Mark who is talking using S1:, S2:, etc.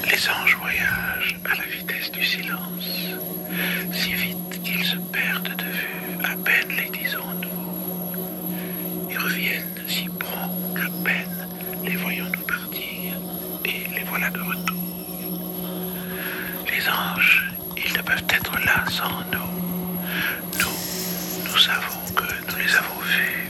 S1: Les anges voyagent à la vitesse du silence, si vite qu'ils se perdent de vue, à peine les disons-nous. Ils reviennent si prompt qu'à peine les voyons-nous partir, et les voilà de retour. Les anges, ils ne peuvent être là sans nous. Nous savons que nous les avons vus.